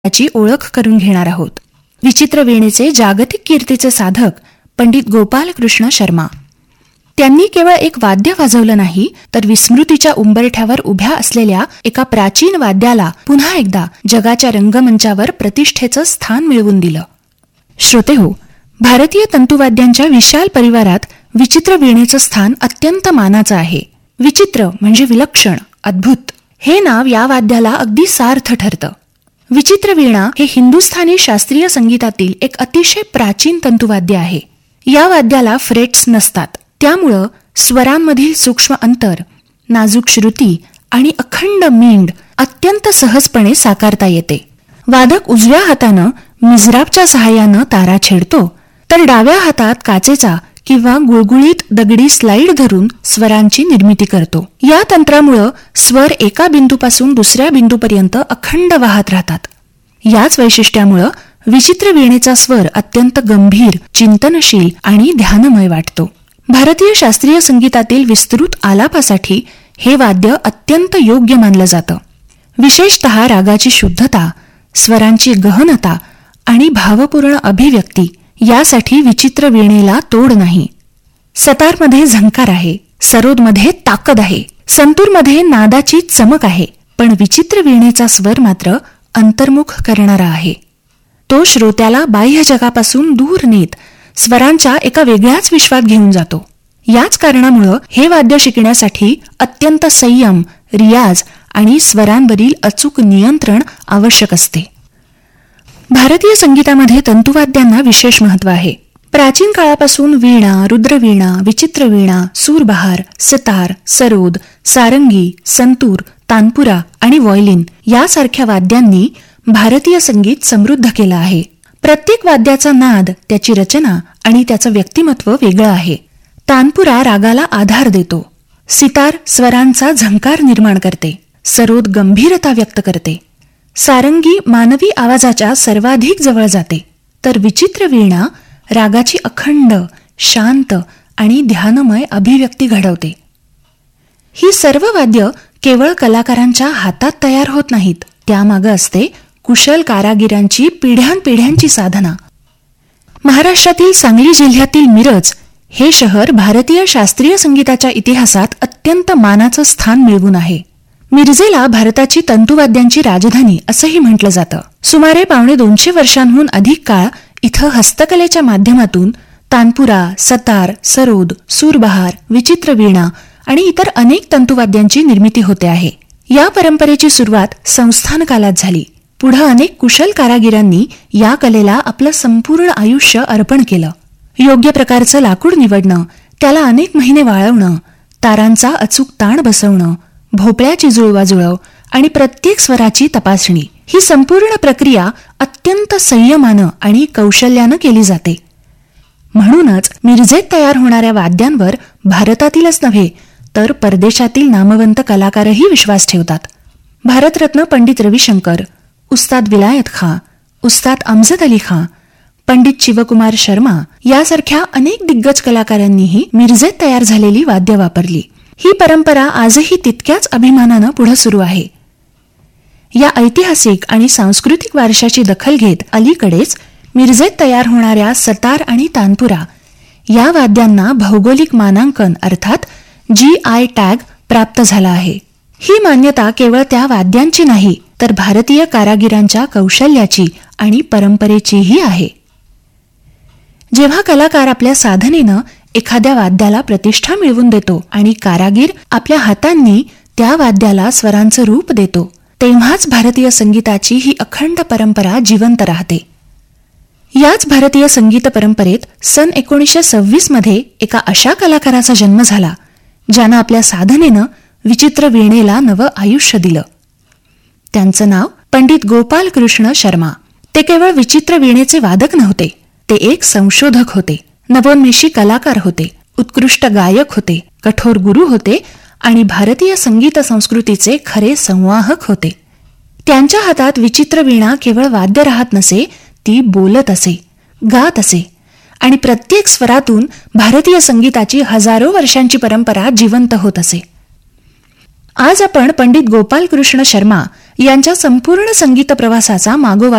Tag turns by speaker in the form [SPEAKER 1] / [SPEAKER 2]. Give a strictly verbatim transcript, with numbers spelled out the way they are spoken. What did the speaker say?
[SPEAKER 1] त्याची ओळख करून घेणार आहोत. विचित्र वीणेचे जागतिक कीर्तीचे साधक पंडित गोपालकृष्ण शर्मा. त्यांनी केवळ एक वाद्य वाजवलं नाही, तर विस्मृतीच्या उंबरठ्यावर उभ्या असलेल्या एका प्राचीन वाद्याला पुन्हा एकदा जगाच्या रंगमंचावर प्रतिष्ठेचं स्थान मिळवून दिलं. श्रोतेहो, भारतीय तंतुवाद्यांच्या विशाल परिवारात विचित्र वीणेचं स्थान अत्यंत मानाचं आहे. विचित्र म्हणजे विलक्षण, अद्भुत हे नाव या वाद्याला अगदी सार्थ ठरतं. विचित्र वीणा हे हिंदुस्थानी शास्त्रीय संगीतातील एक अतिशय प्राचीन तंतुवाद्य आहे. या वाद्याला फ्रेट्स नसतात, त्यामुळं स्वरांमधील सूक्ष्म अंतर, नाजूक श्रुती आणि अखंड मींड अत्यंत सहजपणे साकारता येते. वादक उजव्या हातानं मिझराबच्या सहाय्यानं तारा छेडतो, तर डाव्या हातात काचेचा किंवा गुळगुळीत दगडी स्लाइड धरून स्वरांची निर्मिती करतो. या तंत्रामुळं स्वर एका बिंदूपासून दुसऱ्या बिंदूपर्यंत अखंड वाहत राहतात. याच वैशिष्ट्यामुळं विचित्र वीणेचा स्वर अत्यंत गंभीर, चिंतनशील आणि ध्यानमय वाटतो. भारतीय शास्त्रीय संगीतातील विस्तृत आलापासाठी हे वाद्य अत्यंत योग्य मानलं जातं. विशेषतः रागाची शुद्धता, स्वरांची गहनता आणि भावपूर्ण अभिव्यक्ती यासाठी विचित्र वीणेला तोड नाही. सतारमध्ये झंकार आहे, सरोदमध्ये ताकद आहे, संतूरमध्ये नादाची चमक आहे, पण विचित्र वीणेचा स्वर मात्र अंतर्मुख करणारा आहे. तो श्रोत्याला बाह्य जगापासून दूर नेत स्वरांच्या एका वेगळ्याच विश्वात घेऊन जातो. याच कारणामुळं हे वाद्य शिकण्यासाठी अत्यंत संयम, रियाज आणि स्वरांवरील अचूक नियंत्रण आवश्यक असते. भारतीय संगीतामध्ये तंतुवाद्यांना विशेष महत्त्व आहे. प्राचीन काळापासून वीणा, रुद्रवीणा, विचित्र वीणा, सूरबहार, सितार, सरोद, सारंगी, संतूर, तानपुरा आणि व्हायोलिन यासारख्या वाद्यांनी भारतीय संगीत समृद्ध केलं आहे. प्रत्येक वाद्याचा नाद, त्याची रचना आणि त्याचं व्यक्तिमत्व वेगळं आहे. तानपुरा रागाला आधार देतो, सितार स्वरांचा झंकार निर्माण करते, सरोद गंभीरता व्यक्त करते, सारंगी मानवी आवाजाच्या सर्वाधिक जवळ जाते, तर विचित्र वीणा रागाची अखंड, शांत आणि ध्यानमय अभिव्यक्ती घडवते. ही सर्व वाद्य केवळ कलाकारांच्या हातात तयार होत नाहीत, त्यामागं असते कुशल कारागिरांची पिढ्यानपिढ्यांची साधना. महाराष्ट्रातील सांगली जिल्ह्यातील मिरज हे शहर भारतीय शास्त्रीय संगीताच्या इतिहासात अत्यंत मानाचं स्थान मिळवून आहे. मिरजेला भारताची तंतुवाद्यांची राजधानी असंही म्हटलं जातं. सुमारे पावणे दोनशे वर्षांहून अधिक काळ इथं हस्तकलेच्या माध्यमातून तानपुरा, सतार, सरोद, सूरबहार, विचित्र वीणा आणि इतर अनेक तंतुवाद्यांची निर्मिती होते आहे. या परंपरेची सुरुवात संस्थान कालात झाली. पुढे अनेक कुशल कारागिरांनी या कलेला आपलं संपूर्ण आयुष्य अर्पण केलं. योग्य प्रकारचं लाकूड निवडणं, त्याला अनेक महिने वाळवणं, तारांचा अचूक ताण बसवणं, भोपळ्याची जुळवाजुळव आणि प्रत्येक स्वराची तपासणी, ही संपूर्ण प्रक्रिया अत्यंत संयमानं आणि कौशल्यानं केली जाते. म्हणूनच मिरजेत तयार होणाऱ्या वाद्यांवर भारतातीलच नव्हे तर परदेशातील नामवंत कलाकारही विश्वास ठेवतात. भारतरत्न पंडित रविशंकर, उस्ताद विलायत खां, उस्ताद अमजद अली खां, पंडित शिवकुमार शर्मा यासारख्या अनेक दिग्गज कलाकारांनीही मिरजेत तयार झालेली वाद्य वापरली. ही परंपरा आजही तितक्याच अभिमानानं पुढे सुरू आहे. या ऐतिहासिक आणि सांस्कृतिक वारशाची दखल घेत अलीकडेच मिरजेत तयार होणाऱ्या सतार आणि तानपुरा या वाद्यांना भौगोलिक मानांकन अर्थात जी आय टॅग प्राप्त झाला आहे. ही मान्यता केवळ त्या वाद्यांची नाही, तर भारतीय कारागिरांच्या कौशल्याची आणि परंपरेचीही आहे. जेव्हा कलाकार आपल्या साधनेनं एखाद्या वाद्याला प्रतिष्ठा मिळवून देतो आणि कारागीर आपल्या हातांनी त्या वाद्याला स्वरांचं रूप देतो, तेव्हाच भारतीय संगीताची ही अखंड परंपरा जिवंत राहते. याच भारतीय संगीत परंपरेत सन एकोणीसशे सव्वीस मध्ये एका अशा कलाकाराचा जन्म झाला, ज्यानं आपल्या साधनेनं विचित्र वीणेला नवं आयुष्य दिलं. त्यांचं नाव पंडित गोपालकृष्ण शर्मा. ते केवळ विचित्र वीणेचे वादक नव्हते, ते एक संशोधक होते, नवोन्मेषी कलाकार होते, उत्कृष्ट गायक होते, कठोर गुरु होते आणि भारतीय संगीत संस्कृतीचे खरे संवाहक होते. त्यांच्या हातात विचित्र वीणा केवळ वाद्य राहत नसे, ती बोलत असे, गात असे आणि प्रत्येक स्वरातून भारतीय संगीताची हजारो वर्षांची परंपरा जिवंत होत असे. आज आपण पंडित गोपालकृष्ण शर्मा यांच्या संपूर्ण संगीत प्रवासाचा मागोवा